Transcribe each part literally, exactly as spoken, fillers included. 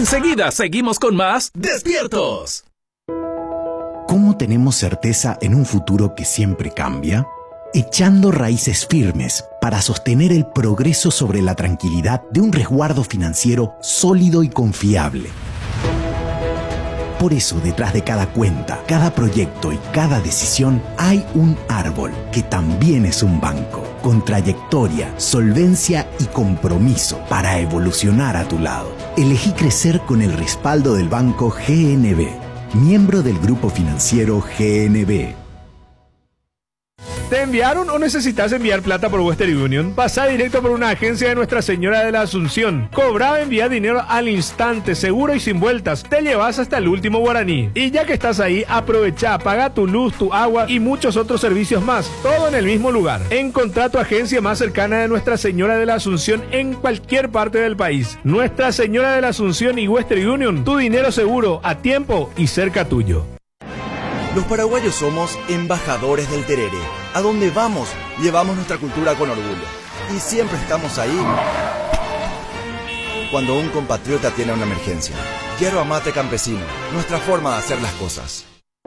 Enseguida seguimos con más Despiertos. ¿Cómo tenemos certeza en un futuro que siempre cambia? Echando raíces firmes para sostener el progreso sobre la tranquilidad de un resguardo financiero sólido y confiable. Por eso, detrás de cada cuenta, cada proyecto y cada decisión, hay un árbol que también es un banco, con trayectoria, solvencia y compromiso para evolucionar a tu lado. Elegí crecer con el respaldo del banco G N B, miembro del grupo financiero G N B. ¿Te enviaron o necesitas enviar plata por Western Union? Pasa directo por una agencia de Nuestra Señora de la Asunción. Cobra, envía dinero al instante, seguro y sin vueltas. Te llevas hasta el último guaraní. Y ya que estás ahí, aprovecha, paga tu luz, tu agua y muchos otros servicios más. Todo en el mismo lugar. Encontrá tu agencia más cercana de Nuestra Señora de la Asunción en cualquier parte del país. Nuestra Señora de la Asunción y Western Union. Tu dinero seguro, a tiempo y cerca tuyo. Los paraguayos somos embajadores del tereré. A donde vamos, llevamos nuestra cultura con orgullo. Y siempre estamos ahí cuando un compatriota tiene una emergencia. Yerba mate campesino, nuestra forma de hacer las cosas.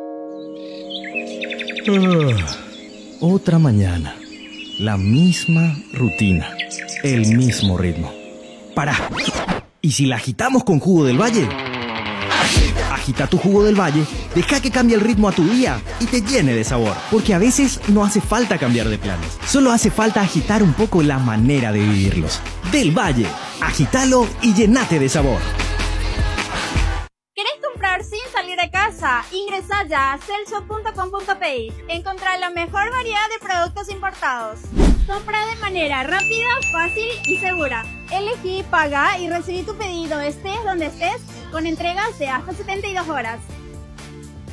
Uh, otra mañana. La misma rutina. El mismo ritmo. Pará. ¿Y si la agitamos con jugo del valle? Agita tu jugo del valle, deja que cambie el ritmo a tu día y te llene de sabor. Porque a veces no hace falta cambiar de planes, solo hace falta agitar un poco la manera de vivirlos. Del Valle, agítalo y llenate de sabor. ¿Querés comprar sin salir de casa? Ingresa ya a celso punto com punto pe. Encontrá la mejor variedad de productos importados. Compra de manera rápida, fácil y segura. Elegí, paga y recibí tu pedido estés donde estés, con entregas de hasta setenta y dos horas.